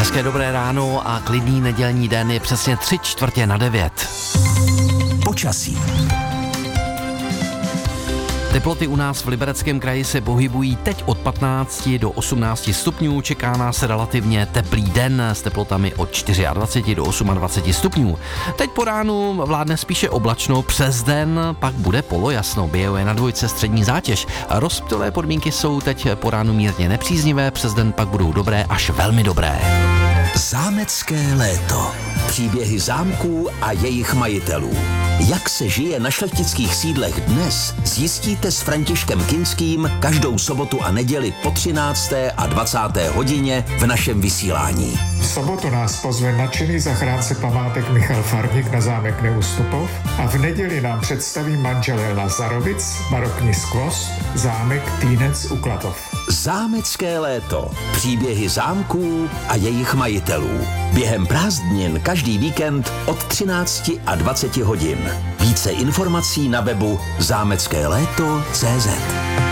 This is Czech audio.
Hezké dobré ráno a klidný nedělní den je přesně 8:45. Počasí. Teploty u nás v Libereckém kraji se pohybují teď od 15 do 18 stupňů. Čeká nás relativně teplý den s teplotami od 24 do 28 stupňů. Teď po ránu vládne spíše oblačno, přes den pak bude polojasno, běje na dvojce střední zátěž. Rozptylé podmínky jsou teď po ránu mírně nepříznivé, přes den pak budou dobré až velmi dobré. Zámecké léto. Příběhy zámků a jejich majitelů. Jak se žije na šlechtických sídlech dnes, zjistíte s Františkem Kinským každou sobotu a neděli po 13. a 20. hodině v našem vysílání. V sobotu nás pozve nadšený zachránce památek Michal Farník na zámek Neustupov a v neděli nám představí manželé Lazarovic, barokní skvost, zámek Týnec u Klatov. Zámecké léto. Příběhy zámků a jejich majitelů. Během prázdnin každý víkend od 13 a 20 hodin. Více informací na webu zámeckéléto.cz.